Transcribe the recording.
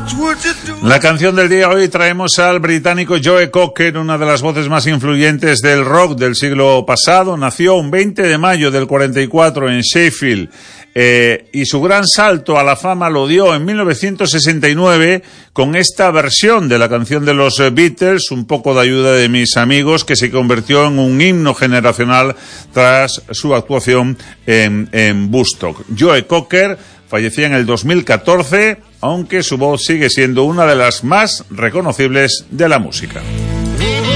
La canción del día hoy traemos al británico Joe Cocker, una de las voces más influyentes del rock del siglo pasado. Nació un 20 de mayo del 44 en Sheffield. Y su gran salto a la fama lo dio en 1969 con esta versión de la canción de los Beatles, Un poco de ayuda de mis amigos, que se convirtió en un himno generacional tras su actuación en Woodstock. Joe Cocker fallecía en el 2014, aunque su voz sigue siendo una de las más reconocibles de la música.